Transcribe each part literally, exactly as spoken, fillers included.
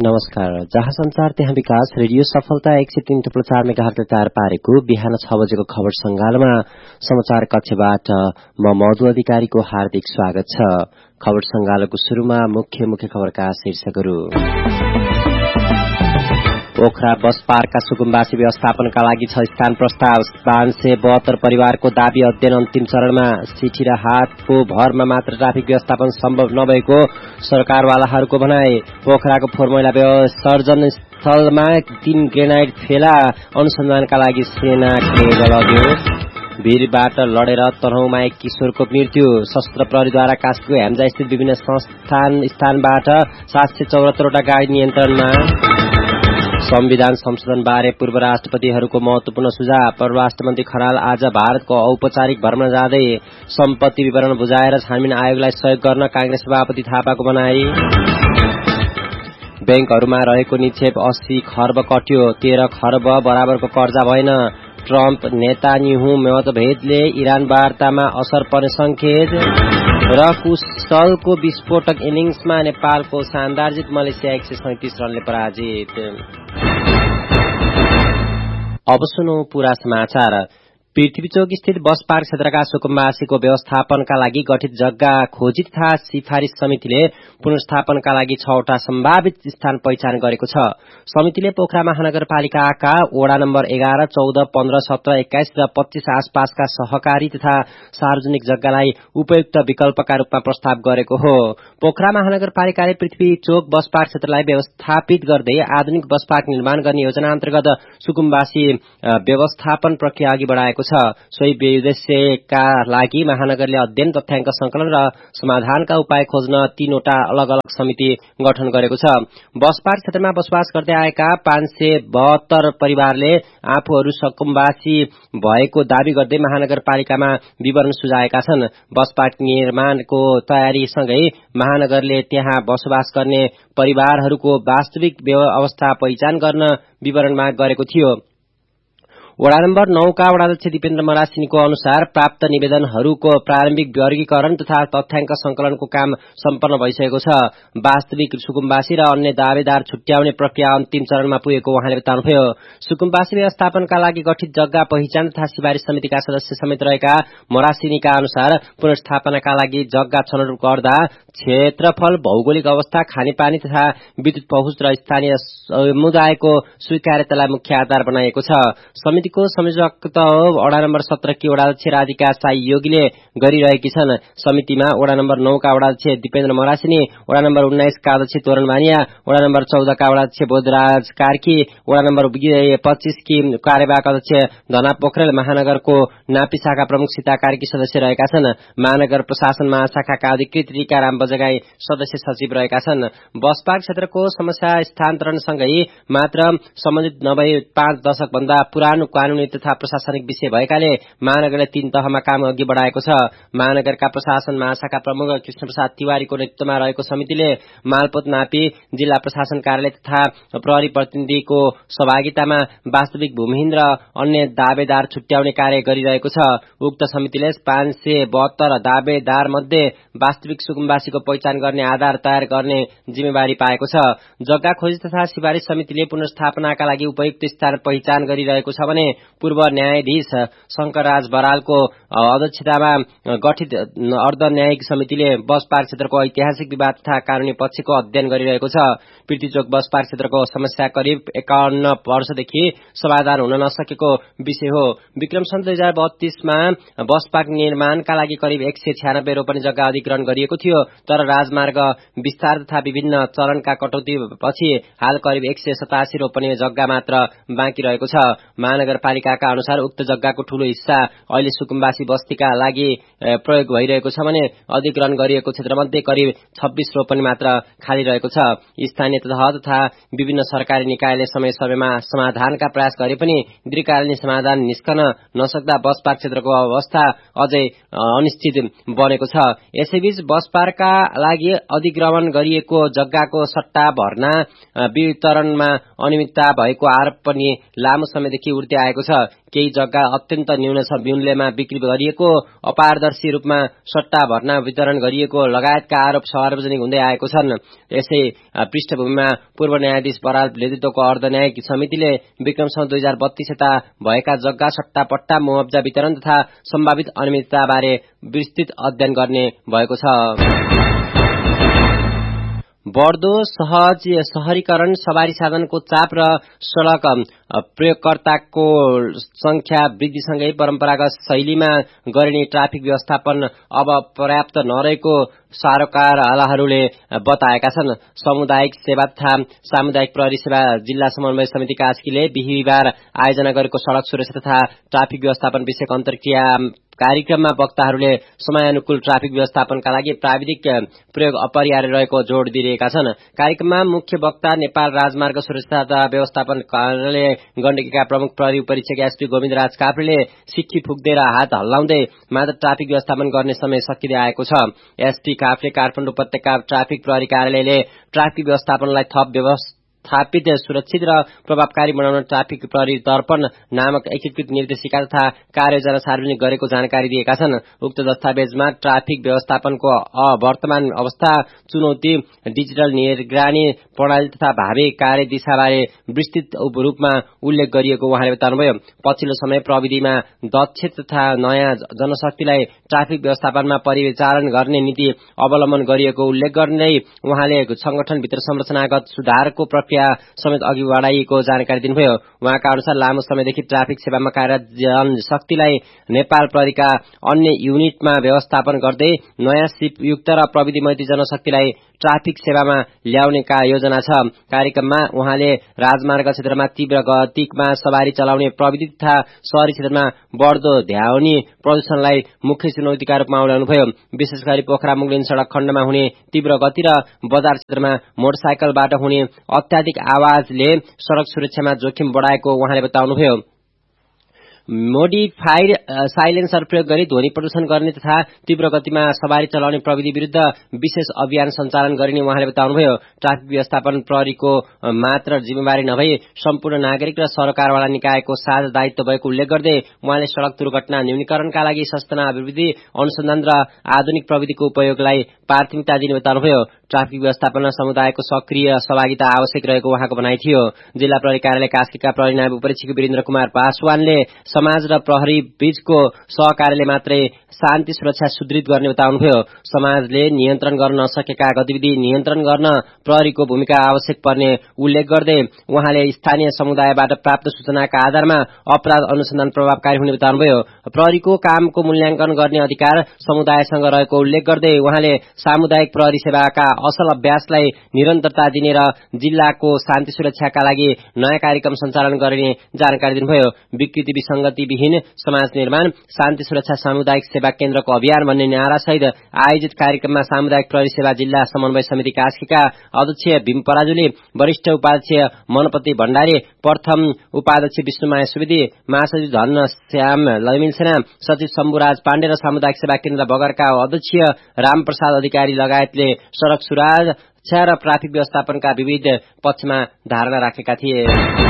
नमस्कार। जहाँ संचार त्यहाँ विकास रेडियो सफलता एक सय तीन थुप्रो चार मेगाहर्ज तार पारेको बिहान छ बजेको खबर संगालमा समाचार कक्षबाट म मधु अधिकारीको हार्दिक स्वागत छ। खबर संगालको शुरूमा मुख्य मुख्य खबरका शीर्षकहरू। पोखरा बस पार्कका सुकुम्बासी व्यवस्थापनका लागि छ स्थान प्रस्ताव। पाँच सय बहत्तर परिवारको दाबी अध्ययन अन्तिम चरणमा। सिठी र हातको भरमा मात्र ट्राफिक व्यवस्थापन सम्भव नभएको सरकारवालाहरूको भनाई। पोखराको फोहोर मैला विसर्जन स्थलमा तीन ग्रेनाइड फेला अनुसन्धानका लागि सेनाले लगायो। भीरबाट लडेर तनहुमा एक किशोरको मृत्यु। सशस्त्र प्रहरीद्वारा कास्कीको हेम्जा स्थित विभिन्न संस्थान स्थानबाट सात सय चौरात्तरवटा गाडी नियन्त्रणमा। संविधान संशोधन बारे पूर्व राष्ट्रपतिहरूको महत्वपूर्ण सुझाव। परराष्ट्र मन्त्री खनाल आज भारतको औपचारिक भ्रमण जाँदै सम्पत्ति विवरण बुझाएर छानबिन आयोगलाई सहयोग गर्न कांग्रेस सभापति थापाको भनाई। बैंकहरूमा रहेको निक्षेप अस्सी खर्ब कट्यो। तेह्र खर्ब बराबरको कर्जा भएन। ट्रम्प नेतान्याहु मतभेदले इरान वार्तामा असर पर्ने संकेत। र कुशलको विस्फोटक इनिङ्समा नेपालको शानदार जित। मलेसिया एक सय सैतिस रनले पराजित। अब सुनौ पूरा समाचार। पृथ्वीचोक स्थित बस पार्क क्षेत्रका सुकुम्बासीको व्यवस्थापनका लागि गठित जग्गा खोजी तथा सिफारिस समितिले पुनर्स्थापनका लागि छवटा सम्भावित स्थान पहिचान गरेको छ। समितिले पोखरा महानगरपालिकाका वडा नम्बर एघार, चौध, पन्ध्र, सत्र, एक्काइस र पच्चीस आसपासका सहकारी तथा सार्वजनिक जग्गालाई उपयुक्त विकल्पका रूपमा प्रस्ताव गरेको हो। पोखरा महानगरपालिकाले पृथ्वीचोक बस पार्क क्षेत्रलाई व्यवस्थापित गर्दै आधुनिक बस पार्क निर्माण गर्ने योजना अन्तर्गत सुकुम्बासी व्यवस्थापन प्रक्रिया अघि बढाएको छ। सोही उद्देश्यका लागि महानगरले अध्ययन, तथ्याङ्क संकलन र समाधानका उपाय खोज्न तीनवटा अलग अलग समिति गठन गरेको छ। बस पार्क क्षेत्रमा बसोबास गर्दै आएका पाँच सय बहत्तर परिवारले आफूहरू सुकुम्बासी भएको दावी गर्दै महानगरपालिकामा विवरण सुझाएका छन्। बस पार्क निर्माणको तयारीसँगै महानगरले त्यहाँ बसोबास गर्ने परिवारहरूको वास्तविक अवस्था पहिचान गर्न विवरण माग गरेको थियो। वडा नम्बर नौ का वडाध्यक्ष दिपेन्द्र मरासिनीको अनुसार प्राप्त निवेदनहरूको प्रारम्भिक वर्गीकरण तथा तथ्याङ्क संकलनको काम सम्पन्न भइसकेको छ। वास्तविक सुकुम्बासी र अन्य दावेदार छुट्याउने प्रक्रिया अन्तिम चरणमा पुगेको उहाँले बताउनुभयो। सुकुम्बासी व्यवस्थापनका लागि गठित जग्गा पहिचान तथा सिफारिस समितिका सदस्य समेत रहेका मरासिनीका अनुसार पुनर्स्थापनाका लागि जग्गा छनौट गर्दा क्षेत्रफल, भौगोलिक अवस्था, खानेपानी तथा विद्युत पहुँच र स्थानीय समुदायको स्वीकार्यतालाई मुख्य आधार बनाइएको छ। समितिको संयोजक वडा नम्बर सत्र की वडाध्यक्ष राधिका साई योगीले गरिरहेकी छन्। समितिमा वडा नम्बर नौ का वडाध्यक्ष दिपेन्द्र मरासिनी, वडा नम्बर उन्नाइस का अध्यक्ष तोरण मानिया, वडा नम्बर चौध का वडाध्यक्ष बोधराज कार्की, वडा नम्बर पच्चीस की कार्यवाहक अध्यक्ष धना पोखरेल, महानगरको नापी शाखा प्रमुख सीता कार्की सदस्य रहेका छन्। महानगर प्रशासन महाशाखाका अधिकृत रीकाराम बजगाई सदस्य सचिव रहेका छन्। बस पार्क क्षेत्रको समस्या स्थानान्तरणसँगै मात्र सम्बन्धित नभई पाँच दशक भन्दा पुरानो कानूनी तथा प्रशासनिक विषय भएकाले महानगरले तीन तहमा काम अघि बढाएको छ। महानगरका प्रशासन महाशाखा प्रमुख कृष्ण प्रसाद तिवारीको नेतृत्वमा रहेको समितिले मालपोत, नापी, जिल्ला प्रशासन कार्यालय तथा प्रहरी प्रतिनिधिको सहभागितामा वास्तविक भूमिहीन र अन्य दावेदार छुट्याउने कार्य गरिरहेको छ। उक्त समितिले पाँच सय बहत्तर दावेदार मध्ये वास्तविक सुकुम्बासीको पहिचान गर्ने आधार तयार गर्ने जिम्मेवारी पाएको छ। जग्गा खोजी तथा सिफारिस समितिले पुनर्स्थापनाका लागि उपयुक्त स्थान पहिचान गरिरहेको छ भने पूर्व न्यायाधीश शंकरराज बरालको अध्यक्षतामा गठित अर्ध न्यायिक समितिले बस पार्क क्षेत्रको ऐतिहासिक विवाद तथा कानूनी पक्षको अध्ययन गरिरहेको छ। पृथ्वीचोक बस पार्क क्षेत्रको समस्या करिब एकाउन्न वर्षदेखि समाधान हुन नसकेको विषय हो। विक्रम सन् दुई हजार बत्तीसमा बस पार्क निर्माणका लागि करिब एक सय छ्यानब्बे रोपनी जग्गा अधिग्रहण गरिएको थियो, तर राजमार्ग विस्तार तथा विभिन्न चरणका कटौती पछि हाल करिब एक सय सतासी रोपनी जग्गा मात्र बाँकी रहेको छ। महानगरपालिकाका अनुसार उक्त जग्गाको ठूलो हिस्सा अहिले सुकुम्बासी बस्तीका लागि प्रयोग भइरहेको छ भने अधिग्रहण गरिएको क्षेत्रमध्ये करिब छब्बीस रोपनी मात्र खाली रहेको छ। स्थानीय तह तथा विभिन्न सरकारी निकायले समय समयमा समाधानका प्रयास गरे पनि दीर्घकालीन समाधान निस्कन नसक्दा बस पार्क क्षेत्रको अवस्था अझै अनिश्चित बनेको छ। यसैबीच बस पार्कका लागि अधिग्रहण गरिएको जग्गाको सट्टा भर्ना वितरणमा अनियमितता भएको आरोप पनि लामो समयदेखि उठ्दै आएको छ। केही जग्गा अत्यन्त न्यून मूल्यमा बिक्री गरिएको, अपारदर्शी रूपमा सट्टा भर्ना वितरण गरिएको लगायतका आरोप सार्वजनिक हुँदै आएको छन्। यसै पृष्ठभूमिमा पूर्व न्यायाधीश बराल नेतृत्वको अर्धन्यायिक समितिले विक्रमसम्म दुई हजार बत्तीस यता भएका जग्गा सट्टा पट्टा मुआब्जा वितरण तथा सम्भावित अनियमितताबारे विस्तृत अध्ययन गर्ने भएको छ। बढ्दो सहज शहरीकरण, सवारी साधनको चाप र सड़क प्रयोगकर्ताको संख्या वृद्धिसँगै परम्परागत शैलीमा गरिने ट्राफिक व्यवस्थापन अब पर्याप्त नरहेको सरोकारवालाहरूले बताएका छन्। सामुदायिक सेवा तथा सामुदायिक प्रहरी सेवा जिल्ला समन्वय समिति कास्कीले बिहिबार आयोजना गरेको सड़क सुरक्षा तथा ट्राफिक व्यवस्थापन विषयक अन्तर्क्रिया कार्यक्रममा वक्ताहरूले समयानुकूल ट्राफिक व्यवस्थापनका लागि प्राविधिक प्रयोग अपरिहार्य रहेको जोड़ दिएका छन्। कार्यक्रममा मुख्य वक्ता नेपाल राजमार्ग सुरक्षा तथा व्यवस्थापन कार्यालय गण्डकीका प्रमुख प्रहरी उपरीक्षक एसपी गोविन्द राज काफ्रेले सिक्की फुक्दै र हात हल्लाउँदै मात्र ट्राफिक व्यवस्थापन गर्ने समय सकिँदै आएको छ। एसपी काफ्रे काठमाडौँ उपत्यका ट्राफिक प्रहरी कार्यालयले ट्राफिक व्यवस्थापनलाई थप व्यवस्था स्थापित सुरक्षित र प्रभावकारी बनाउन ट्राफिक प्रहरी दर्पण नामक एकीकृत निर्देशिका तथा कार्ययोजना सार्वजनिक गरेको जानकारी दिएका छन्। उक्त दस्तावेजमा ट्राफिक व्यवस्थापनको वर्तमान अवस्था, चुनौती, डिजिटल निगरानी प्रणाली तथा भावी कार्यदिशाबारे विस्तृत रूपमा उल्लेख गरिएको उहाँले बताउनुभयो। पछिल्लो समय प्रविधिमा दक्ष तथा नयाँ जनशक्तिलाई ट्राफिक व्यवस्थापनमा परिचालन गर्ने नीति अवलम्बन गरिएको उल्लेख गर्दै उहाँले संगठनभित्र संरचनागत सुधारको समेत अघि बढाइएको जानकारी दिनुभयो। उहाँका अनुसार लामो समयदेखि ट्राफिक सेवामा कार्यरत जनशक्तिलाई नेपाल प्रहरीका अन्य युनिटमा व्यवस्थापन गर्दै नयाँ सिपयुक्त र प्रविधिमैत्री जनशक्तिलाई ट्राफिक सेवामा ल्याउनेका योजना छ। कार्यक्रममा उहाँले राजमार्ग क्षेत्रमा तीव्र गतिमा सवारी चलाउने प्रविधि तथा शहरी क्षेत्रमा बढ्दो ध्वनि प्रदूषणलाई मुख्य चुनौतीका रूपमा उठाउनुभयो। विशेष गरी पोखरा मुगलिन सड़क खण्डमा हुने तीव्र गति र बजार क्षेत्रमा मोटरसाइकलबाट हुने अत्याधिक आवाजले सड़क सुरक्षामा जोखिम बढाएको उहाँले बताउनुभयो। मोडिफाइड साइलेन्सर प्रयोग गरी ध्वनि प्रदूषण गर्ने तथा तीव्र गतिमा सवारी चलाउने प्रविधि विरुद्ध विशेष अभियान सञ्चालन गरिने उहाँले बताउनुभयो। ट्राफिक व्यवस्थापन प्रहरीको मात्र जिम्मेवारी नभई सम्पूर्ण नागरिक र सरकारवाला निकायको साझा दायित्व भएको उल्लेख गर्दै उहाँले सड़क दुर्घटना न्यूनीकरणका लागि सचेतना अभिवृद्धि, अनुसन्धान र आधुनिक प्रविधिको उपयोगलाई प्राथमिकता दिने बताउनुभयो। ट्राफिक व्यवस्थापनमा समुदायको सक्रिय सहभागिता आवश्यक रहेको उहाँको भनाइ थियो। जिल्ला प्रहरी कार्यालय कास्कीका प्रहरी नायब उपरीक्षक वीरेन्द्र कुमार पासवानले समाज र प्रहरी बीचको सहकार्यले मात्रै शान्ति सुरक्षा सुदृढ गर्ने बताउनुभयो। समाजले नियन्त्रण गर्न नसकेका गतिविधि नियन्त्रण गर्न प्रहरीको भूमिका आवश्यक पर्ने उल्लेख गर्दै उहाँले स्थानीय समुदायबाट प्राप्त सूचनाका आधारमा अपराध अनुसन्धान प्रभावकारी हुने बताउनुभयो। प्रहरीको कामको मूल्याङ्कन गर्ने अधिकार समुदायसँग रहेको उल्लेख गर्दै उहाँले सामुदायिक प्रहरी सेवाका असल अभ्यासलाई निरन्तरता दिने र जिल्लाको शान्ति सुरक्षाका लागि नयाँ कार्यक्रम सञ्चालन गर्ने जानकारी दिनुभयो। विकृति विसंगतिविहीन समाज निर्माण, शान्ति सुरक्षा सामुदायिक सेवा केन्द्रको अभियान भन्ने नारासहित आयोजित कार्यक्रममा सामुदायिक प्रहरी सेवा जिल्ला समन्वय समिति कास्कीका अध्यक्ष भीम पराजुली, वरिष्ठ उपाध्यक्ष मनपति भण्डारी, प्रथम उपाध्यक्ष विष्णुमाया सुवेदी, महासचिव धन्न श्याम लैमिल सेना, सचिव शम्भुराज पाण्डे र सामुदायिक सेवा केन्द्र बगरका अध्यक्ष रामप्रसाद अधिकारी लगायतले सड़क सुरक्षा र ट्राफिक व्यवस्थापनका विविध पक्षमा धारणा राखेका थिए।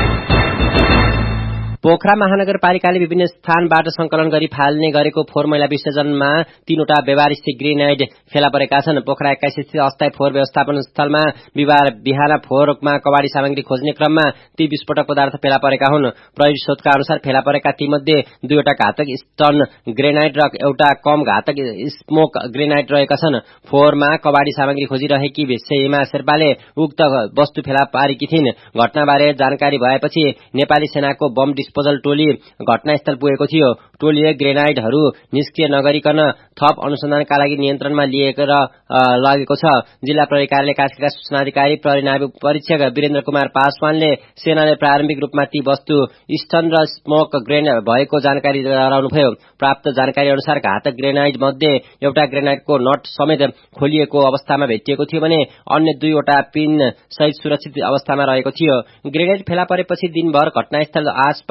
पोखरा महानगरपालिकाले विभिन्न स्थानबाट संकलन गरी फाल्ने गरेको फोहोर मैला विसर्जनमा तीनवटा व्यवहारिक ग्रेनाइड फेला परेका छन्। पोखरा एक्काइस स्थित अस्थायी फोहोर व्यवस्थापन स्थलमा बिहिबार बिहान फोहोरमा कबाडी सामग्री खोज्ने क्रममा ती विस्फोटक पदार्थ फेला परेका हुन्। प्रहरी सूत्रका अनुसार फेला परेका तीमध्ये दुईवटा घातक स्टन ग्रेनाइड र एउटा कम घातक स्मोक ग्रेनाइड रहेका छन्। फोहोरमा कबाडी सामग्री खोजिरहेकी सेमा शेर्पाले उक्त वस्तु फेला पारेकी थिइन्। घटनाबारे जानकारी भएपछि नेपाली सेनाको बम डिस्पोजल टोली घटनास्थल पुगेको थियो। टोलीले ग्रेनाइडहरू निष्क्रिय नगरिकन थप अनुसन्धानका लागि नियन्त्रणमा लिएको र लागेको छ। जिल्ला प्रहरी कार्यालय कास्कीका सूचना अधिकारी प्रहरी नायब परीक्षक वीरेन्द्र कुमार पासवानले सेनाले प्रारम्भिक रूपमा ती वस्तु स्टन र स्मोक ग्रेनाइड भएको जानकारी गराउनुभयो। प्राप्त जानकारी अनुसार घातक ग्रेनाइड मध्ये एउटा ग्रेनाइडको नट समेत खोलिएको अवस्थामा भेटिएको थियो भने अन्य दुईवटा पिन सहित सुरक्षित अवस्थामा रहेको थियो। ग्रेनाइड फेला परेपछि दिनभर घटनास्थल आसपास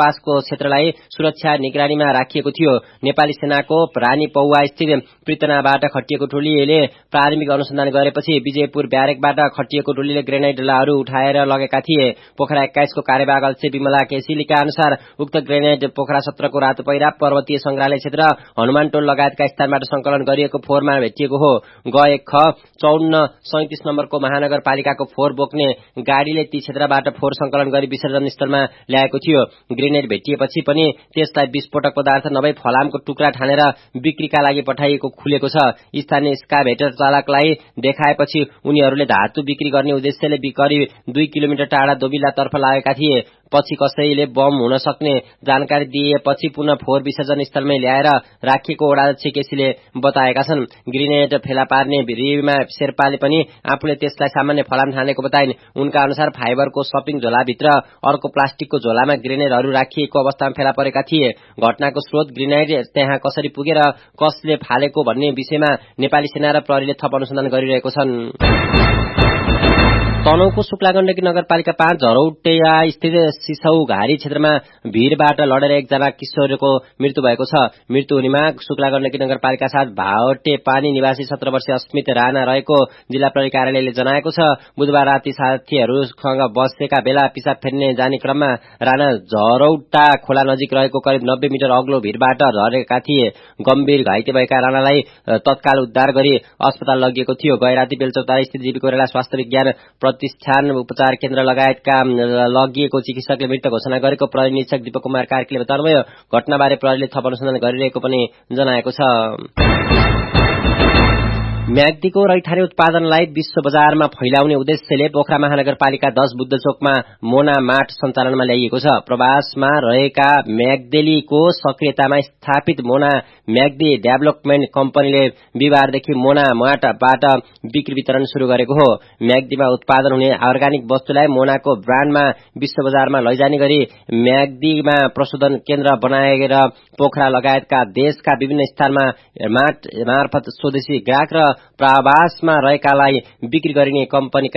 प्रवासको क्षेत्रलाई सुरक्षा निगरानीमा राखिएको थियो। नेपाली सेनाको रानी पौवा स्थित पृतनाबाट खटिएको टोलीले प्रारम्भिक अनुसन्धान गरेपछि विजयपुर ब्यारेकबाट खटिएको टोलीले ग्रेनेड ढुलाहरू उठाएर लगेका थिए। पोखरा एक्काइस को कार्यवाहक अध्यक्ष विमला केसीलीका अनुसार उक्त ग्रेनेड पोखरा सत्रह को रातो पहिरा, पर्वतीय संग्रहालय क्षेत्र, हनुमान टोल लगायतका स्थानबाट संकलन गरिएको फोहोरमा भेटिएको हो। ग एक ख चौन्न सैतिस नम्बरको महानगरपालिकाको फोहोर बोक्ने गाडीले ती क्षेत्रबाट फोहोर संकलन गरी विसर्जन स्थलमा ल्याएको थियो। ग्रेनेड भेटिएपछि पनि त्यसलाई विस्फोटक पदार्थ नभई फलामको टुक्रा ठानेर बिक्रीका लागि पठाइएको खुलेको छ। स्थानीय स्काभेटर चालकलाई देखाएपछि उनीहरूले धातु बिक्री गर्ने उद्देश्यले करिब दुई किलोमिटर टाढा दोबिल्लातर्फ लागेका थिए। पछि कसैले बम हुन सक्ने जानकारी दिएपछि पुनः फोहोर विसर्जन स्थलमै ल्याएर राखिएको वडाध्यक्ष केसीले बताएका छन्। ग्रेनेड फेला पार्ने रिमा शेर्पाले पनि आफूले त्यसलाई सामान्य फलाम ठानेको बताइन्। उनका अनुसार फाइबरको सपिङ झोलाभित्र अर्को प्लास्टिकको झोलामा ग्रेनेडहरू राखिएको अवस्थामा फेला परेका थिए। घटनाको स्रोत, ग्रेनेड त्यहाँ कसरी पुगेर कसले फालेको भन्ने विषयमा नेपाली सेना र प्रहरीले थप अनुसन्धान गरिरहेको छन्। तनहुँको शुक्लागण्डकी नगरपालिका पाँच झरौटेया स्थित सिसौ घारी क्षेत्रमा भीरबाट लडेर एकजना किशोरको मृत्यु भएको छ। मृत्यु हुनेमा शुक्लागण्डकी नगरपालिका साथ भावटे पानी निवासी सत्र वर्षीय अस्मित राणा रहेको जिल्ला प्रहरी कार्यालयले जनाएको छ। बुधबार राति साथीहरूसँग बसेका बेला पिसाब फेर्ने जाने क्रममा राणा झरौटा खोला नजिक रहेको करिब नब्बे मिटर अग्लो भीरबाट झरेका थिए। गम्भीर घाइते भएका राणालाई तत्काल उद्धार गरी अस्पताल लगिएको थियो। गए राति बेलचौतारा स्थित जीवी कोइराला स्वास्थ्य विज्ञान प्रतिष्ठान उपचार केन्द्र लगायतका लगिएको चिकित्सकले मृत घोषणा गरेको प्रहरी निरीक्षक दीपक कुमार कार्कीले बताउनुभयो। घटनाबारे प्रहरीले थप अनुसन्धान गरिरहेको पनि जनाएको छ। म्याग्दीको रैथाने उत्पादनलाई विश्व बजारमा फैलाउने उद्देश्यले पोखरा महानगरपालिका दश बुद्धचोकमा मोना मार्ट सञ्चालनमा ल्याइएको छ। प्रवासमा रहेका म्याग्देलीको सक्रियतामा स्थापित मोना म्याग्दी डेभलपमेन्ट कम्पनीले बिहिबारदेखि मोना मार्टबाट बिक्री वितरण शुरू गरेको हो। म्याग्दीमा उत्पादन हुने अर्ग्यानिक वस्तुलाई मोनाको ब्रान्डमा विश्व बजारमा लैजाने गरी म्याग्दीमा प्रशोधन केन्द्र बनाएर पोखरा लगायतका देशका विभिन्न स्थानमा मार्ट मार्फत स्वदेशी ग्राहक र प्रवासमा रहेकालाई बिक्री गरिने कम्पनीका